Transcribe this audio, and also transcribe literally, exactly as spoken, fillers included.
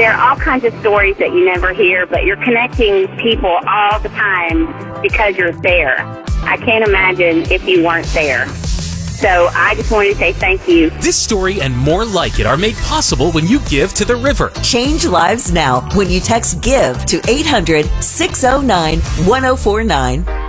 there are all kinds of stories that you never hear, but you're connecting people all the time because you're there. I can't imagine if you weren't there. So I just wanted to say thank you. This story and more like it are made possible when you give to the river. Change lives now when you text GIVE to eight hundred, six oh nine, one oh four nine.